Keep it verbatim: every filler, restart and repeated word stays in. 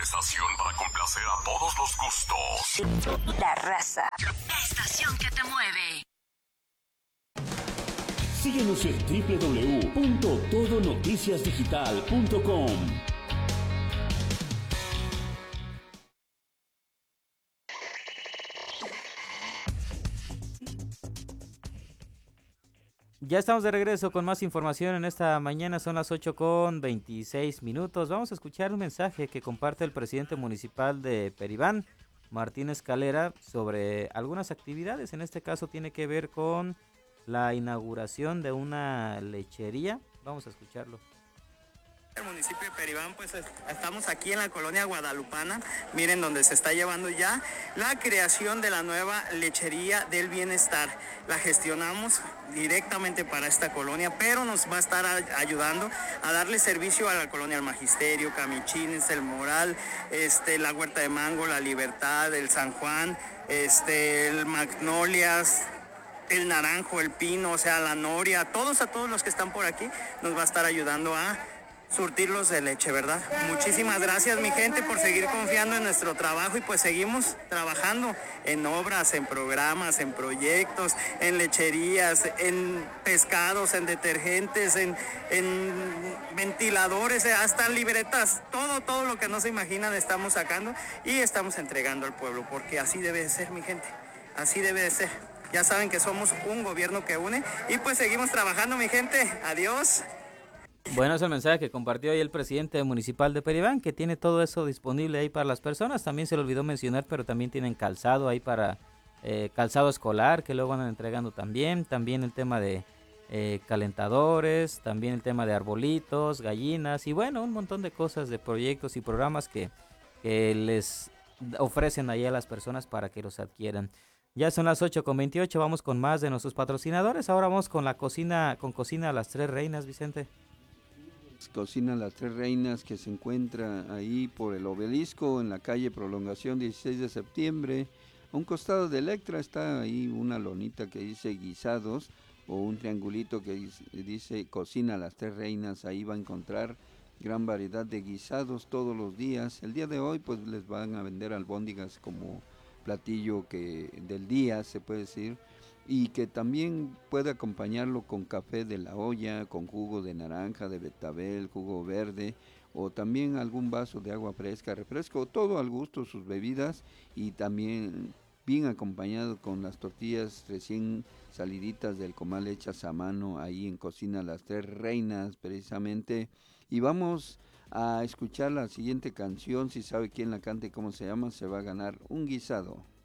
estación para complacer a todos los gustos. La Raza, la estación que te mueve. Síguenos en doble u doble u doble u punto todo noticias digital punto com. Ya estamos de regreso con más información en esta mañana, son las ocho con veintiséis minutos. Vamos a escuchar un mensaje que comparte el presidente municipal de Peribán, Martín Escalera, sobre algunas actividades. En este caso tiene que ver con la inauguración de una lechería. Vamos a escucharlo. El municipio de Peribán, pues estamos aquí en la colonia guadalupana, miren donde se está llevando ya la creación de la nueva lechería del bienestar. La gestionamos directamente para esta colonia, pero nos va a estar ayudando a darle servicio a la colonia El Magisterio, Camichines, El Moral, este, la Huerta de Mango, La Libertad, el San Juan, este, el Magnolias, el Naranjo, el Pino, o sea, la Noria, todos a todos los que están por aquí nos va a estar ayudando a surtirlos de leche, ¿verdad? Muchísimas gracias, mi gente, por seguir confiando en nuestro trabajo y pues seguimos trabajando en obras, en programas, en proyectos, en lecherías, en pescados, en detergentes, en, en ventiladores, hasta libretas, todo, todo lo que no se imaginan estamos sacando y estamos entregando al pueblo, porque así debe de ser, mi gente, así debe de ser. Ya saben que somos un gobierno que une y pues seguimos trabajando, mi gente. Adiós. Bueno, es el mensaje que compartió hoy el presidente municipal de Peribán, que tiene todo eso disponible ahí para las personas. También se le olvidó mencionar, pero también tienen calzado ahí para eh, calzado escolar, que luego van entregando también. También el tema de eh, calentadores, también el tema de arbolitos, gallinas y bueno, un montón de cosas, de proyectos y programas que, que les ofrecen ahí a las personas para que los adquieran. Ya son las ocho con veintiocho, vamos con más de nuestros patrocinadores. Ahora vamos con la cocina, con Cocina Las Tres Reinas, Vicente. Cocina Las Tres Reinas, que se encuentra ahí por el Obelisco, en la calle Prolongación dieciséis de septiembre. A un costado de Electra está ahí una lonita que dice guisados, o un triangulito que dice Cocina Las Tres Reinas. Ahí va a encontrar gran variedad de guisados todos los días. El día de hoy pues les van a vender albóndigas como platillo que del día, se puede decir, y que también puede acompañarlo con café de la olla, con jugo de naranja, de betabel, jugo verde, o también algún vaso de agua fresca, refresco, todo al gusto, sus bebidas, y también bien acompañado con las tortillas recién saliditas del comal hechas a mano, ahí en Cocina Las Tres Reinas, precisamente. Y vamos a escuchar la siguiente canción. Si sabe quién la canta y cómo se llama, se va a ganar un guisado.